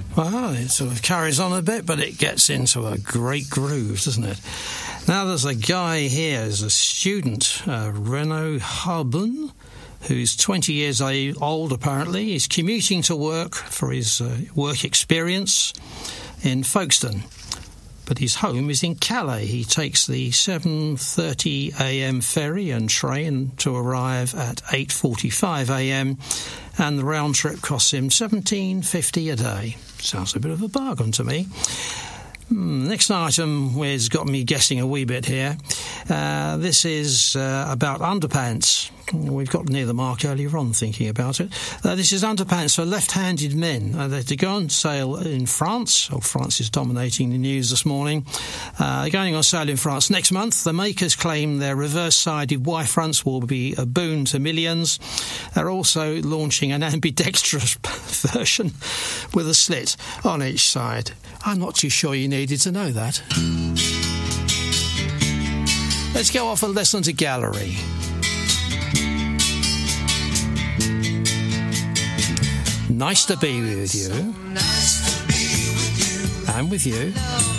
Well, it sort of carries on a bit, but it gets into a great groove, doesn't it? Now there's a guy here, as a student, Renaud Harbun, who's 20 years old apparently. He's commuting to work for his work experience in Folkestone. But his home is in Calais. He takes the 7:30 a.m. ferry and train to arrive at 8:45 a.m. and the round trip costs him $17.50 a day. Sounds a bit of a bargain to me. Next item has got me guessing a wee bit here. This is about underpants. We've got near the mark earlier on thinking about it. This is underpants for left-handed men. They're to go on sale in France. France is dominating the news this morning. Going on sale in France next month. The makers claim their reverse-sided Y fronts will be a boon to millions. They're also launching an ambidextrous version with a slit on each side. I'm not too sure you needed to know that. Let's go off and listen to Gallery. Nice to be with you. And with you.